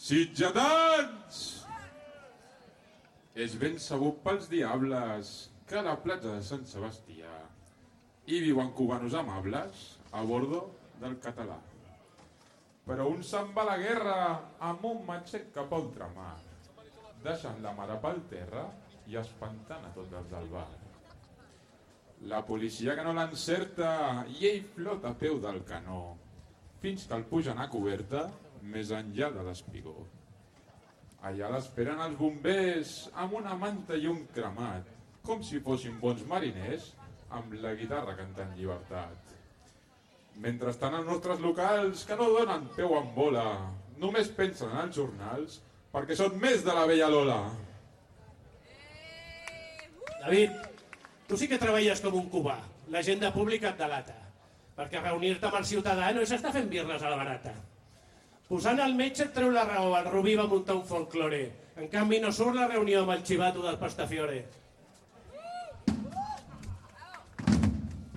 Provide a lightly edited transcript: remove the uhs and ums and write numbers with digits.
Sitgetans! És ben sabut pels diables que a la platja de Sant Sebastià hi viuen cubanos amables a bordo del Català. Però un se'n va a la guerra amb un matxet cap a ultramar, deixant la mare pel terra i espantant a tots els del bar. La policia que no l'encerta i ell flota a peu del canó, fins que el pugen a coberta més enllà de l'espigó. Allà l'esperen els bombers amb una manta i un cremat, com si fossin bons mariners amb la guitarra cantant llibertat. Mentrestant els nostres locals, que no donen peu en bola, només pensen en els jornals perquè són més de la vella Lola. David, tu sí que treballes com un cubà. L'agenda pública et delata. Perquè reunir-te amb el ciutadà no és estar fent birres a la barata. Posant el metge et treu la raó, el Rubí va muntar un folklore. En canvi no surt la reunió amb el xivato del Pastafiore.